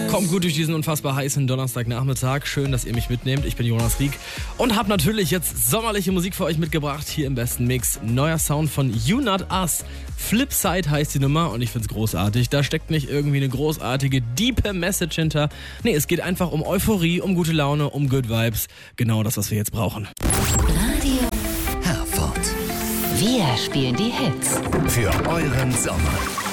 Kommt gut durch diesen unfassbar heißen Donnerstagnachmittag. Schön, dass ihr mich mitnehmt. Ich bin Jonas Rieck und habe natürlich jetzt sommerliche Musik für euch mitgebracht. Hier im besten Mix. Neuer Sound von You Not Us. Flipside heißt die Nummer und ich find's großartig. Da steckt nicht irgendwie eine großartige, diepe Message hinter. Nee, es geht einfach um Euphorie, um gute Laune, um Good Vibes. Genau das, was wir jetzt brauchen. Radio Herford. Wir spielen die Hits. Für euren Sommer.